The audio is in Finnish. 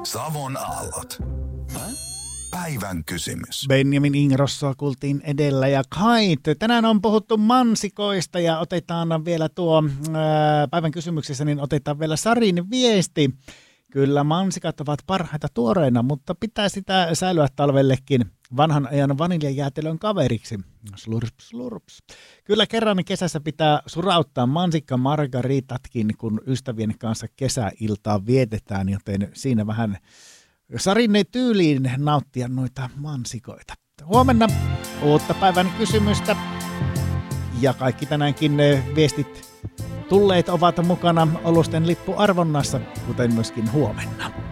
Savon aallot. Päivän kysymys. Benjamin Ingrossoa kuultiin edellä ja Kait. Tänään on puhuttu mansikoista ja otetaan vielä tuo päivän kysymyksessä, niin otetaan vielä Sarin viesti. Kyllä mansikat ovat parhaita tuoreina, mutta pitää sitä säilyä talvellekin vanhan ajan vaniljajäätelön kaveriksi. Slurps, slurps. Kyllä kerran kesässä pitää surauttaa mansikka margaritatkin, kun ystävien kanssa kesäiltaa vietetään, joten siinä vähän Sarin tyyliin nauttia noita mansikoita. Huomenna uutta päivän kysymystä ja kaikki tänäänkin viestit tulleet ovat mukana Olusten lippuarvonnassa, kuten myöskin huomenna.